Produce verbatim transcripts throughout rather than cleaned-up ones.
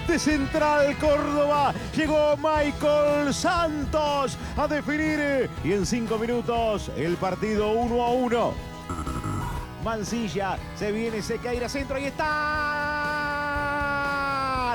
de Central Córdoba. Llegó Michael Santos a definir y en cinco minutos el partido uno a uno. Mancilla se viene, se cae a centro y está.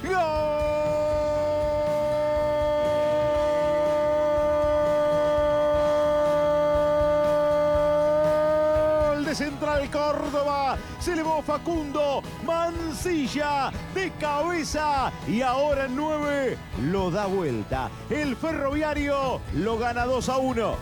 ¡Gol! De Central Córdoba. Se elevó Facundo Mancilla de cabeza y ahora en nueve lo da vuelta. El Ferroviario lo gana dos a uno.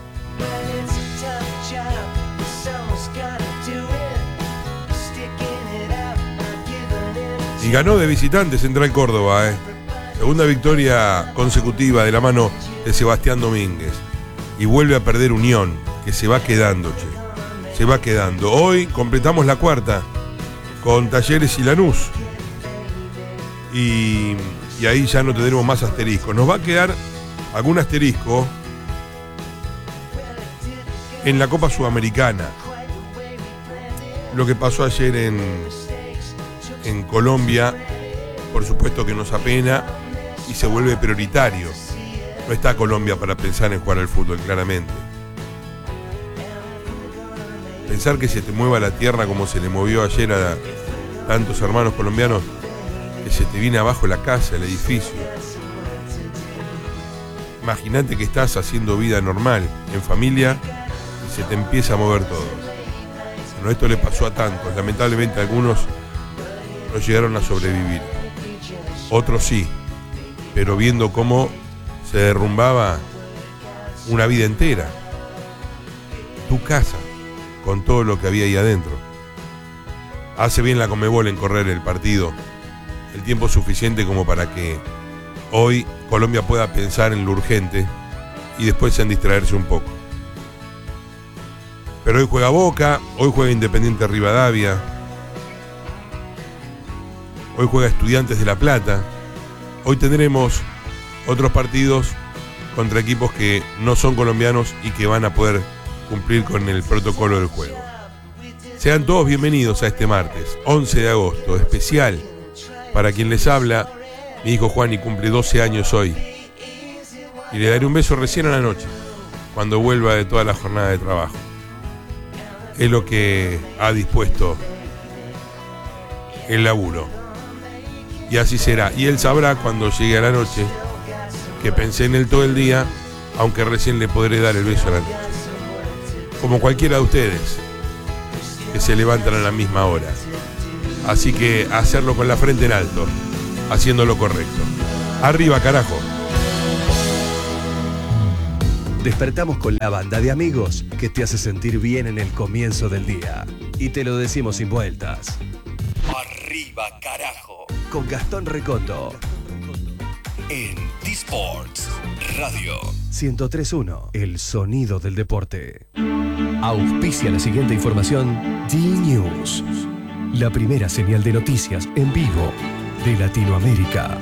Y ganó de visitante Central Córdoba, ¿eh? Segunda victoria consecutiva de la mano de Sebastián Domínguez. Y vuelve a perder Unión, que se va quedando, che. Se va quedando. Hoy completamos la cuarta con Talleres y Lanús. Y, y ahí ya no tendremos más asterisco. Nos va a quedar algún asterisco en la Copa Sudamericana. Lo que pasó ayer en, en Colombia, por supuesto que nos apena y se vuelve prioritario. No está Colombia para pensar en jugar al fútbol, claramente. Pensar que se te mueva la tierra como se le movió ayer a tantos hermanos colombianos, que se te viene abajo la casa, el edificio. Imagínate que estás haciendo vida normal, en familia, y se te empieza a mover todo. Bueno, esto le pasó a tantos. Lamentablemente algunos no llegaron a sobrevivir. Otros sí, pero viendo cómo se derrumbaba una vida entera. Tu casa, con todo lo que había ahí adentro. Hace bien la Conmebol en correr el partido el tiempo suficiente como para que hoy Colombia pueda pensar en lo urgente y después en distraerse un poco. Pero hoy juega Boca, hoy juega Independiente Rivadavia, hoy juega Estudiantes de La Plata, hoy tendremos otros partidos contra equipos que no son colombianos y que van a poder cumplir con el protocolo del juego. Sean todos bienvenidos a este martes, once de agosto, especial para quien les habla. Mi hijo Juan y cumple doce años hoy. Y le daré un beso recién a la noche, cuando vuelva de toda la jornada de trabajo. Es lo que ha dispuesto el laburo. Y así será. Y él sabrá cuando llegue a la noche que pensé en él todo el día, aunque recién le podré dar el beso a la noche. Como cualquiera de ustedes que se levantan a la misma hora. Así que hacerlo con la frente en alto, haciendo lo correcto. Arriba, carajo. Despertamos con la banda de amigos que te hace sentir bien en el comienzo del día. Y te lo decimos sin vueltas. Arriba, carajo. Con Gastón Recoto. En T-Sports Radio. ciento tres punto uno, el sonido del deporte. Auspicia la siguiente información. D-News. La primera señal de noticias en vivo de Latinoamérica.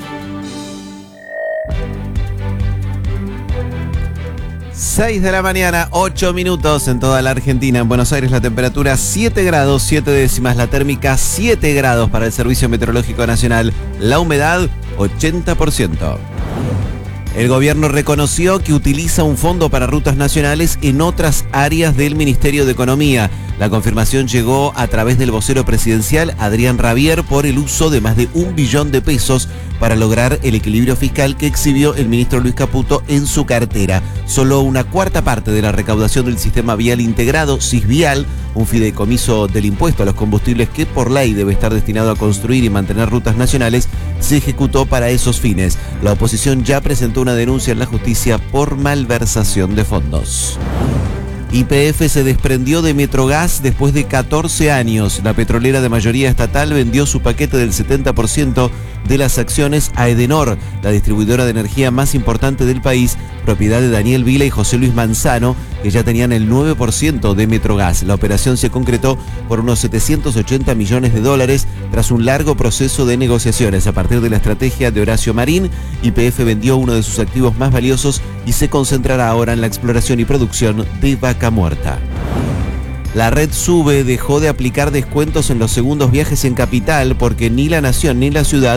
seis de la mañana, ocho minutos en toda la Argentina. En Buenos Aires la temperatura siete grados, siete décimas. La térmica siete grados para el Servicio Meteorológico Nacional. La humedad ochenta por ciento. El gobierno reconoció que utiliza un fondo para rutas nacionales en otras áreas del Ministerio de Economía. La confirmación llegó a través del vocero presidencial Adrián Rabier por el uso de más de un billón de pesos para lograr el equilibrio fiscal que exhibió el ministro Luis Caputo en su cartera. Solo una cuarta parte de la recaudación del Sistema Vial Integrado, SISVIAL, un fideicomiso del impuesto a los combustibles que por ley debe estar destinado a construir y mantener rutas nacionales, se ejecutó para esos fines. La oposición ya presentó una denuncia en la justicia por malversación de fondos. Y P F se desprendió de Metrogas después de catorce años. La petrolera de mayoría estatal vendió su paquete del setenta por ciento de las acciones a Edenor, la distribuidora de energía más importante del país, propiedad de Daniel Vila y José Luis Manzano, que ya tenían el nueve por ciento de Metrogas. La operación se concretó por unos setecientos ochenta millones de dólares tras un largo proceso de negociaciones. A partir de la estrategia de Horacio Marín, Y P F vendió uno de sus activos más valiosos y se concentrará ahora en la exploración y producción de vaca muerta. La red Sube dejó de aplicar descuentos en los segundos viajes en Capital porque ni la Nación ni la ciudad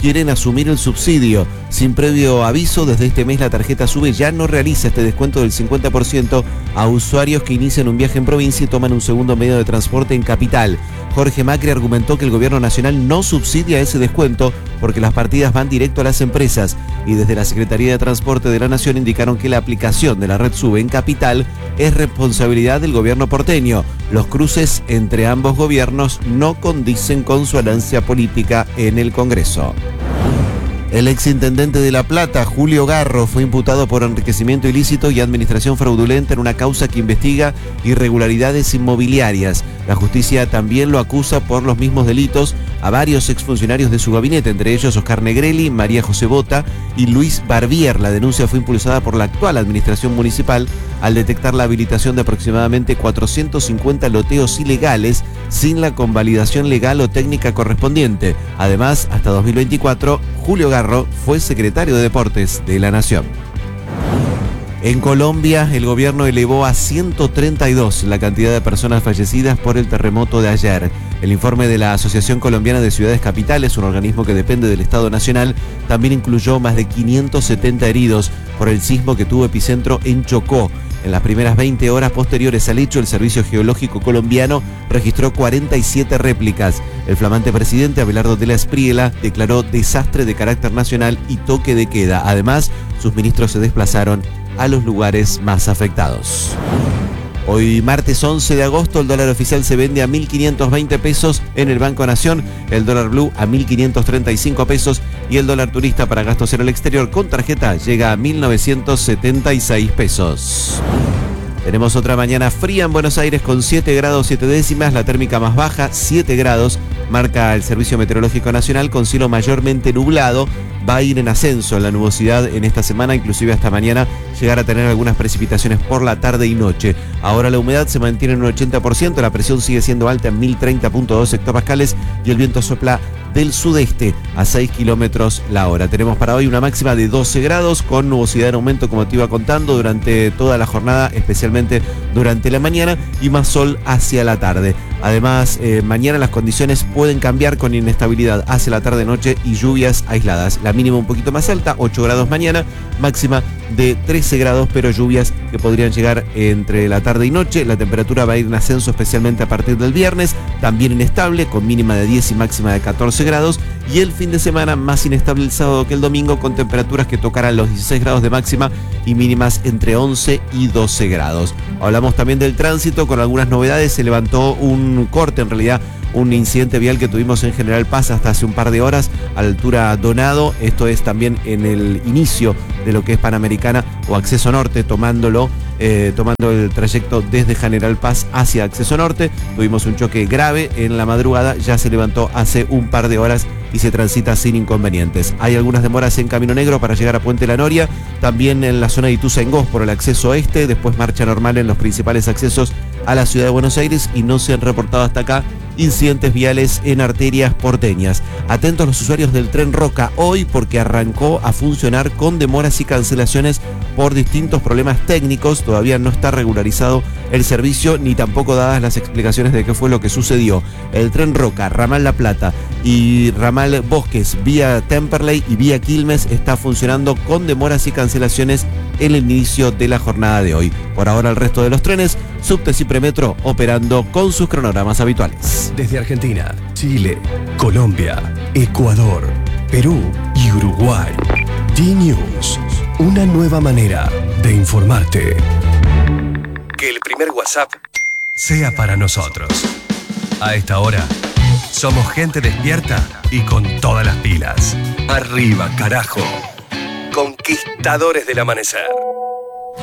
quieren asumir el subsidio. Sin previo aviso, desde este mes la tarjeta SUBE ya no realiza este descuento del cincuenta por ciento a usuarios que inician un viaje en provincia y toman un segundo medio de transporte en capital. Jorge Macri argumentó que el gobierno nacional no subsidia ese descuento porque las partidas van directo a las empresas, y desde la Secretaría de Transporte de la Nación indicaron que la aplicación de la red SUBE en capital es responsabilidad del gobierno porteño. Los cruces entre ambos gobiernos no condicen con su herencia política en el Congreso. El exintendente de La Plata, Julio Garro, fue imputado por enriquecimiento ilícito y administración fraudulenta en una causa que investiga irregularidades inmobiliarias. La justicia también lo acusa por los mismos delitos a varios exfuncionarios de su gabinete, entre ellos Oscar Negrelli, María José Bota y Luis Barbier. La denuncia fue impulsada por la actual administración municipal al detectar la habilitación de aproximadamente cuatrocientos cincuenta loteos ilegales sin la convalidación legal o técnica correspondiente. Además, hasta dos mil veinticuatro, Julio Garro fue secretario de Deportes de la Nación. En Colombia, el gobierno elevó a ciento treinta y dos la cantidad de personas fallecidas por el terremoto de ayer. El informe de la Asociación Colombiana de Ciudades Capitales, un organismo que depende del Estado Nacional, también incluyó más de quinientos setenta heridos por el sismo que tuvo epicentro en Chocó. En las primeras veinte horas posteriores al hecho, el Servicio Geológico Colombiano registró cuarenta y siete réplicas. El flamante presidente Abelardo de la Espriella declaró desastre de carácter nacional y toque de queda. Además, sus ministros se desplazaron a los lugares más afectados. Hoy martes once de agosto, el dólar oficial se vende a mil quinientos veinte pesos en el Banco Nación, el dólar blue a mil quinientos treinta y cinco pesos y el dólar turista para gastos en el exterior con tarjeta llega a mil novecientos setenta y seis pesos. Tenemos otra mañana fría en Buenos Aires con siete grados siete décimas, la térmica más baja, siete grados, marca el Servicio Meteorológico Nacional con cielo mayormente nublado. Va a ir en ascenso la nubosidad en esta semana, inclusive hasta mañana llegar a tener algunas precipitaciones por la tarde y noche. Ahora la humedad se mantiene en un ochenta por ciento, la presión sigue siendo alta en mil treinta punto dos hectopascales y el viento sopla del sudeste a seis kilómetros la hora. Tenemos para hoy una máxima de doce grados con nubosidad en aumento, como te iba contando, durante toda la jornada, especialmente durante la mañana, y más sol hacia la tarde. Además, eh, mañana las condiciones pueden cambiar con inestabilidad hacia la tarde-noche y lluvias aisladas. La mínima un poquito más alta, ocho grados mañana, máxima de trece grados, pero lluvias que podrían llegar entre la tarde y noche. La temperatura va a ir en ascenso especialmente a partir del viernes, también inestable, con mínima de diez y máxima de catorce grados. Y el fin de semana más inestable el sábado que el domingo, con temperaturas que tocarán los dieciséis grados de máxima y mínimas entre once y doce grados. Hablamos también del tránsito con algunas novedades. Se levantó un corte, en realidad un incidente vial que tuvimos en General Paz hasta hace un par de horas a la altura Donado. Esto es también en el inicio de lo que es Panamericana o Acceso Norte, tomándolo eh, tomando el trayecto desde General Paz hacia Acceso Norte. Tuvimos un choque grave en la madrugada, ya se levantó hace un par de horas y se transita sin inconvenientes. Hay algunas demoras en Camino Negro para llegar a Puente La Noria, también en la zona de Ituzaingó por el acceso oeste, después marcha normal en los principales accesos a la ciudad de Buenos Aires y no se han reportado hasta acá incidentes viales en arterias porteñas. Atentos los usuarios del tren Roca hoy porque arrancó a funcionar con demoras y cancelaciones por distintos problemas técnicos. Todavía no está regularizado el servicio ni tampoco dadas las explicaciones de qué fue lo que sucedió. El tren Roca, ramal La Plata y ramal Bosques vía Temperley y vía Quilmes está funcionando con demoras y cancelaciones en el inicio de la jornada de hoy. Por ahora el resto de los trenes, subtes y premetro operando con sus cronogramas habituales. Desde Argentina, Chile, Colombia, Ecuador, Perú y Uruguay. D-News, una nueva manera de informarte. Que el primer WhatsApp sea para nosotros. A esta hora, somos gente despierta y con todas las pilas. Arriba, carajo. Conquistadores del amanecer.